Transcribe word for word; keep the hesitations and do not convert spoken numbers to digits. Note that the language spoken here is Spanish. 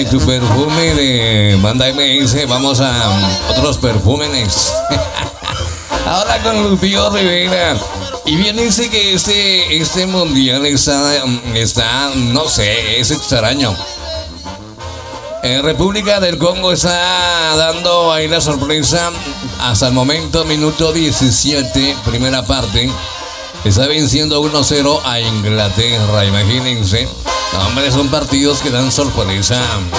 Tu perfume de Banda M S, vamos a otros perfúmenes. Ahora con Lupillo Rivera. Y bien dice que este, este mundial está, está, no sé, es extraño. En República del Congo está dando ahí la sorpresa. Hasta el momento, minuto diecisiete, primera parte. Está venciendo uno cero a Inglaterra, imagínense. No, hombre, son partidos que dan sorpresa.